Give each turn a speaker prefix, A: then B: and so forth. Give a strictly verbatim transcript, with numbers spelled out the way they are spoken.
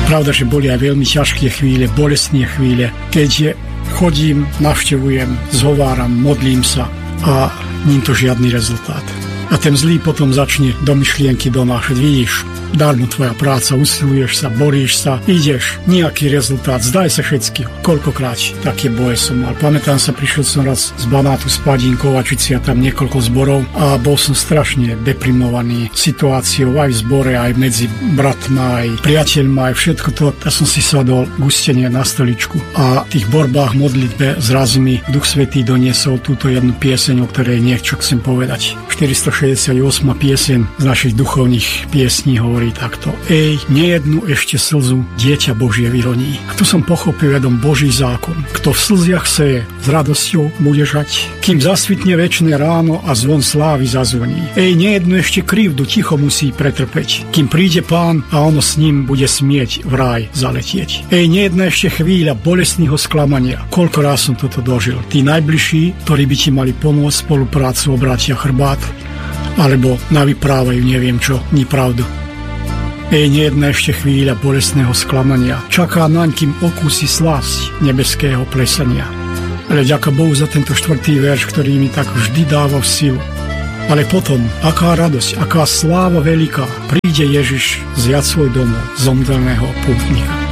A: Pravda, že boli aj veľmi ťažké chvíle, bolestné chvíle, keď chodím, navštevujem, zhováram, modlím sa a ním to žiadny rezultát. A ten zlý potom začne do myšlienky donášať. Vidíš, darmo tvoja práca, usiluješ sa, boríš sa, ideš, nejaký rezultát, zdaj sa všetky. Koľkokrát také boje som mal. Pamätám sa, prišiel som raz z Banátu, z Padín, Kovačici a tam niekoľko zborov a bol som strašne deprimovaný situáciou aj v zbore, aj medzi bratma, aj priateľma, aj všetko to. A som si sadol gustenie na stoličku a v tých borbách modlitbe zrazu mi Duch Svätý doniesol túto jednu pieseň, o ktorej niečo chcem povedať. štyristošesťdesiatosem pieseň z našich duchovných piesní hovorí takto. Ej, nejednu ešte slzu dieťa Božie vyroní. A tu som pochopil jeden Boží zákon. Kto v slziach seje, s radosťou bude žať, kým zasvitne večné ráno a zvon slávy zazvoní. Ej, nejednu ešte krivdu ticho musí pretrpeť, kým príde Pán a ono s ním bude smieť v raj zaletieť. Ej, nejedna ešte chvíľa bolestného sklamania. Koľko raz som toto dožil. Tí najbližší, ktorí by ti mali pomôcť, spoluprácu, obrátia chrbát, alebo navyprávajú neviem čo, ni pravdu. Ej, nejedna ešte chvíľa bolestného sklamania. Čaká naň, kým okúsi slásť nebeského plesania. Ale ďaká Bohu za tento štvrtý verš, ktorý mi tak vždy dával silu. Ale potom, aká radosť, aká sláva veľká, príde Ježiš zjať svoj domov zomdleného pútnika.